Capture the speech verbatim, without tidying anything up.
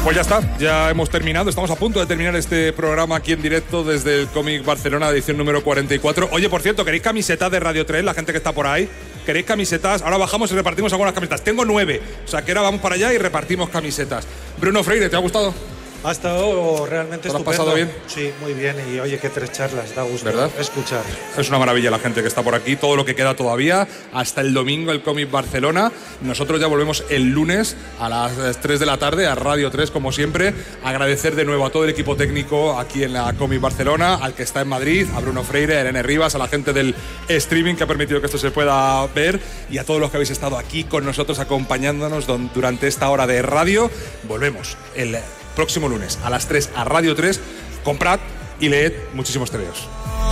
Pues ya está, ya hemos terminado, estamos a punto de terminar este programa aquí en directo desde el Cómic Barcelona, edición número cuarenta y cuatro. Oye, por cierto, ¿queréis camisetas de Radio tres, la gente que está por ahí? ¿Queréis camisetas? Ahora bajamos y repartimos algunas camisetas. Tengo nueve, o sea que ahora vamos para allá y repartimos camisetas. Bruno Freire, ¿te ha gustado? Ha estado realmente estupendo. ¿Te lo has pasado bien? Sí, muy bien. Y oye, qué tres charlas, da gusto, ¿verdad? Escuchar. Es una maravilla la gente que está por aquí, todo lo que queda todavía, hasta el domingo el Cómic Barcelona. Nosotros ya volvemos el lunes a las tres de la tarde a Radio tres, como siempre. Agradecer de nuevo a todo el equipo técnico aquí en la Cómic Barcelona, al que está en Madrid, a Bruno Freire, a Irene Rivas, a la gente del streaming que ha permitido que esto se pueda ver, y a todos los que habéis estado aquí con nosotros acompañándonos durante esta hora de radio. Volvemos el próximo lunes a las tres a Radio tres. Comprad y leed muchísimos tebeos.